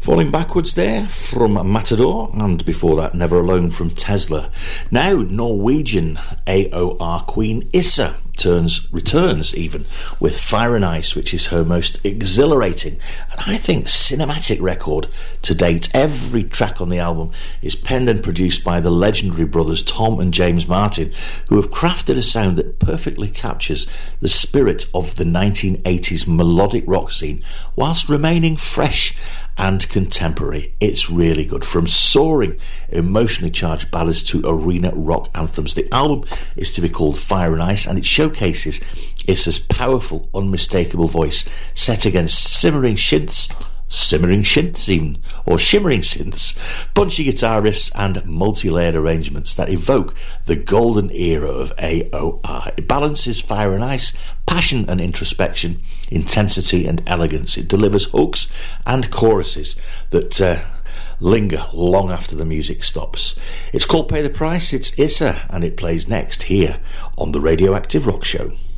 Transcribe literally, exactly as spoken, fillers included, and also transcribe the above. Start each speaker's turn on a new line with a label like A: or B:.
A: Falling backwards there from Matador, and before that Never Alone from Tesla. Now Norwegian A O R queen Issa turns returns even with Fire and Ice, which is her most exhilarating and I think cinematic record to date. Every track on the album is penned and produced by the legendary brothers Tom and James Martin, who have crafted a sound that perfectly captures the spirit of the nineteen eighties melodic rock scene whilst remaining fresh and contemporary. It's really good. From soaring, emotionally charged ballads to arena rock anthems, the album is to be called Fire and Ice, and it showcases Issa's powerful, unmistakable voice set against simmering synths, simmering synths even, or shimmering synths, punchy guitar riffs and multi-layered arrangements that evoke the golden era of A O R. It balances Fire and Ice, passion and introspection, intensity and elegance. It delivers hooks and choruses that uh, linger long after the music stops. It's called Pay the Price. It's Issa, and it plays next here on the Radioactive Rock Show.